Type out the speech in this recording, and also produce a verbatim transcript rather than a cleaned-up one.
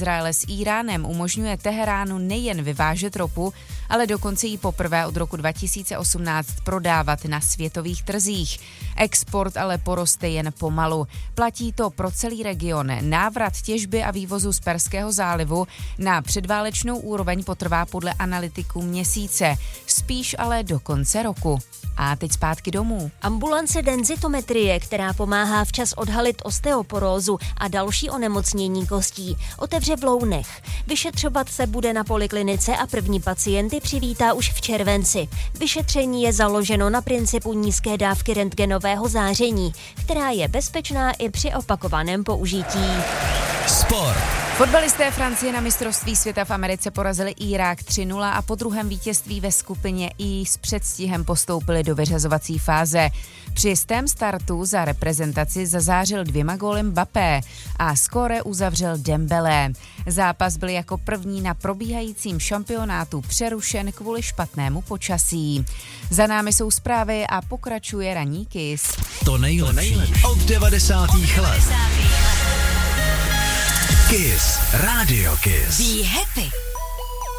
Izraele s Íránem umožňuje Teheránu nejen vyvážet ropu, ale dokonce ji poprvé od roku dva tisíce osmnáct prodávat na světových trzích. Export ale poroste jen pomalu. Platí to pro celý region. Návrat těžby a vývozu z Perského zálivu na předválečnou úroveň potrvá podle analytiků měsíce, spíš ale do konce roku. A teď zpátky domů. Ambulance denzitometrie, která pomáhá včas odhalit osteoporózu a další onemocnění kostí, otevře v Lounech. Vyšetřovat se bude na poliklinice a první pacienty přivítá už v červenci. Vyšetření je založeno na principu nízké dávky rentgenového záření, která je bezpečná i při opakovaném použití. Sport. Fotbalisté Francie na mistrovství světa v Americe porazili Irák tři nula a po druhém vítězství ve skupině I s předstihem postoupili do vyřazovací fáze. Při jistém startu za reprezentaci zazářil dvěma góly Mbappé a skóre uzavřel Dembélé. Zápas byl jako první na probíhajícím šampionátu přerušen kvůli špatnému počasí. Za námi jsou zprávy a pokračuje ranní Kiss. To nejlepší od devadesátých let. Kiss, Radio Kiss. Be happy.